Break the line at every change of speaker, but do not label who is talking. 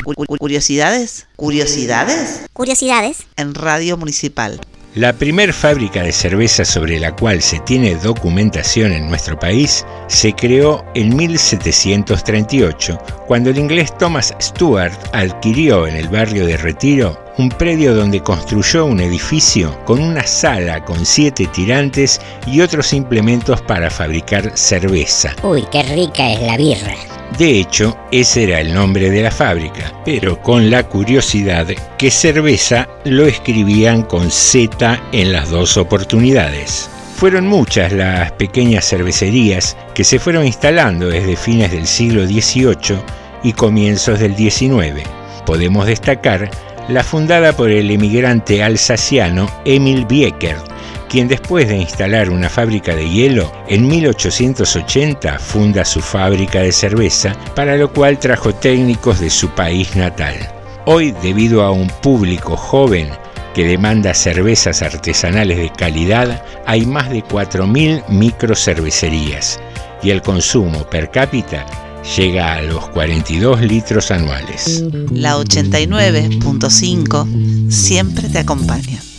Curiosidades. Curiosidades.
Curiosidades.
En Radio Municipal.
La primer fábrica de cerveza sobre la cual se tiene documentación en nuestro país se creó en 1738, cuando el inglés Thomas Stuart adquirió en el barrio de Retiro un predio donde construyó un edificio con una sala con 7 tirantes y otros implementos para fabricar cerveza.
Uy, qué rica es la birra.
De hecho, ese era el nombre de la fábrica, pero con la curiosidad que cerveza lo escribían con Z en las dos oportunidades. Fueron muchas las pequeñas cervecerías que se fueron instalando desde fines del siglo XVIII y comienzos del XIX. Podemos destacar la fundada por el emigrante alsaciano Emil Bieckert, quien después de instalar una fábrica de hielo, en 1880 funda su fábrica de cerveza, para lo cual trajo técnicos de su país natal. Hoy, debido a un público joven que demanda cervezas artesanales de calidad, hay más de 4.000 microcervecerías y el consumo per cápita llega a los 42 litros anuales.
La 89.5 siempre te acompaña.